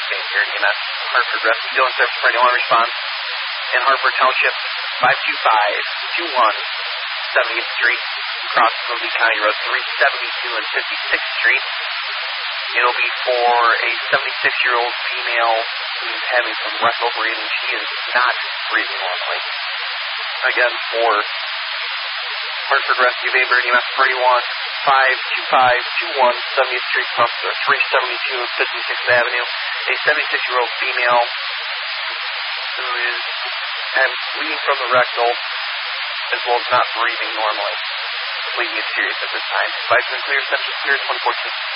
St. Pierre EMS. Hartford Rescue Doing Service for anyone response. In Hartford Township, 525-21 70th Street, across from Lee County Road 372 and 56th Street. It'll be for a 76-year-old female who's having some rectal breathing. She is not breathing normally. Again, for Hartford Rescue Bayburn EMS for anyone, 525-21 70th Street, across the 372 and 56th Avenue. A 76-year-old female who is bleeding from the rectal, as well as not breathing normally. Bleeding is serious at this time. Life is clear, sepsis clear, 24/7.